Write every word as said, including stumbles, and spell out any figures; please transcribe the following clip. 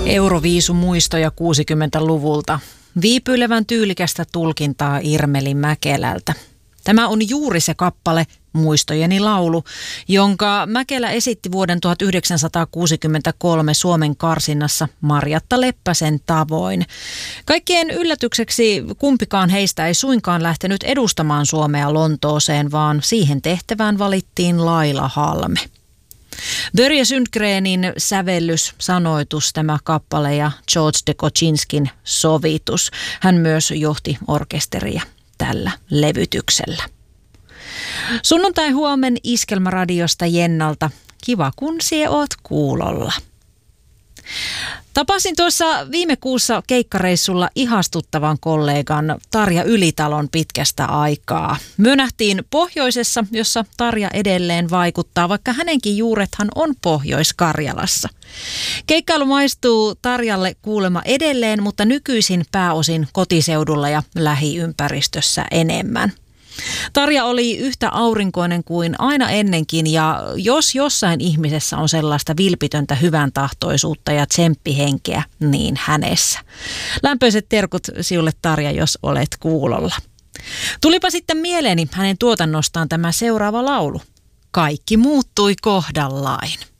Euroviisumuistoja kuusikymmentäluvulta. Viipyilevän tyylikästä tulkintaa Irmeli Mäkelältä. Tämä on juuri se kappale Muistojeni laulu, jonka Mäkelä esitti vuoden tuhatyhdeksänsataakuusikymmentäkolme Suomen karsinnassa Marjatta Leppäsen tavoin. Kaikkien yllätykseksi kumpikaan heistä ei suinkaan lähtenyt edustamaan Suomea Lontooseen, vaan siihen tehtävään valittiin Laila Halme. Börje Sundgrenin sävellys, sanoitus, tämä kappale ja George de Kocinskin sovitus. Hän myös johti orkesteria tällä levytyksellä. Sunnuntai huomen Iskelmäradiosta Jennalta. Kiva kun sie oot kuulolla. Tapasin tuossa viime kuussa keikkareissulla ihastuttavan kollegan Tarja Ylitalon pitkästä aikaa. Myö nähtiin pohjoisessa, jossa Tarja edelleen vaikuttaa, vaikka hänenkin juurethan on Pohjois-Karjalassa. Keikkailu maistuu Tarjalle kuulemma edelleen, mutta nykyisin pääosin kotiseudulla ja lähiympäristössä enemmän. Tarja oli yhtä aurinkoinen kuin aina ennenkin, ja jos jossain ihmisessä on sellaista vilpitöntä hyvän tahtoisuutta ja tsemppihenkeä, niin hänessä. Lämpöiset terkut sinulle, Tarja, jos olet kuulolla. Tulipa sitten mieleeni hänen tuotannostaan tämä seuraava laulu. Kaikki muuttui kohdallaan.